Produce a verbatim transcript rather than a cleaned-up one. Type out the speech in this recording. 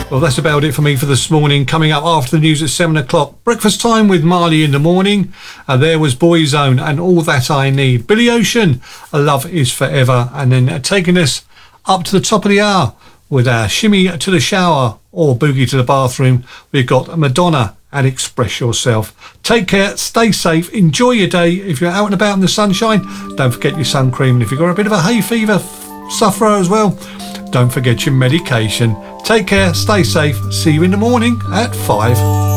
Well, that's about it for me for this morning. Coming up after the news at seven o'clock, breakfast time with Marley in the morning. Uh, there was Boyzone and All That I Need. Billy Ocean, A Love Is Forever. And then uh, taking us up to the top of the hour with our Shimmy to the Shower or Boogie to the Bathroom, we've got Madonna and Express Yourself. Take care, stay safe, enjoy your day. If you're out and about in the sunshine, don't forget your sun cream. And if you've got a bit of a hay fever sufferer as well, don't forget your medication. Take care, stay safe. See you in the morning at five.